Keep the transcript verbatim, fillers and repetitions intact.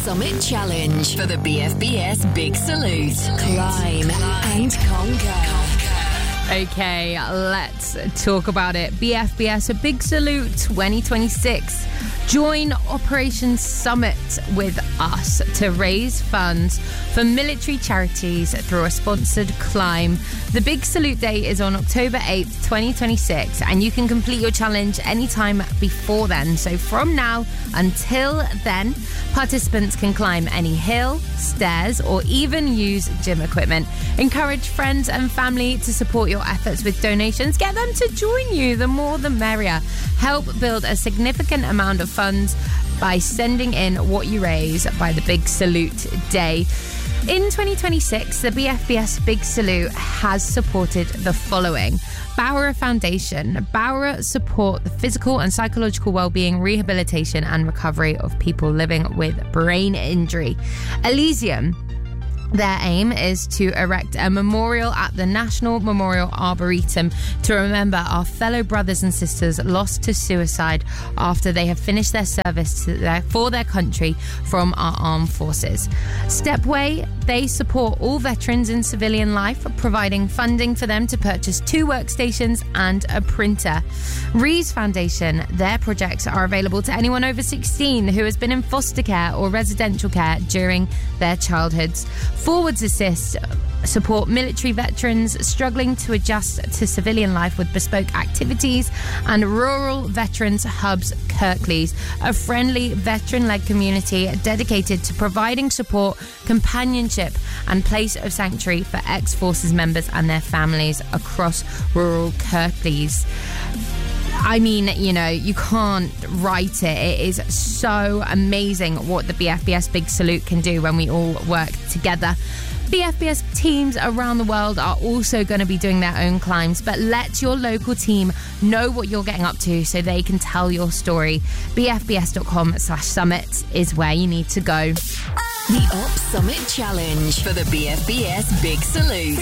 Summit Challenge for the B F B S Big Salute. Climb and conquer. Okay, let's talk about it. B F B S Big Salute twenty twenty-six. Join Operation Summit with us to raise funds for military charities through a sponsored climb. The Big Salute Day is on October eighth, twenty twenty-six, and you can complete your challenge anytime before then. So from now until then, participants can climb any hill, stairs, or even use gym equipment. Encourage friends and family to support your efforts with donations. Get them to join you. The more the merrier. Help build a significant amount of funds by sending in what you raise by the Big Salute Day. In twenty twenty-six, the B F B S Big Salute has supported the following. Bowra Foundation. Bowra support the physical and psychological well-being, rehabilitation and recovery of people living with brain injury. Elysium. Their aim is to erect a memorial at the National Memorial Arboretum to remember our fellow brothers and sisters lost to suicide after they have finished their service to their, for their country from our armed forces. Stepway, they support all veterans in civilian life, providing funding for them to purchase two workstations and a printer. Rees Foundation, their projects are available to anyone over sixteen who has been in foster care or residential care during their childhoods. Forwards Assist support military veterans struggling to adjust to civilian life with bespoke activities, and Rural Veterans Hubs Kirklees, a friendly veteran-led community dedicated to providing support, companionship and place of sanctuary for ex-forces members and their families across rural Kirklees. I mean, you know, you can't write it. It is so amazing what the B F B S Big Salute can do when we all work together. B F B S teams around the world are also going to be doing their own climbs, but let your local team know what you're getting up to so they can tell your story. B F B S dot com slash summit is where you need to go. The Op Summit Challenge for the B F B S Big Salute.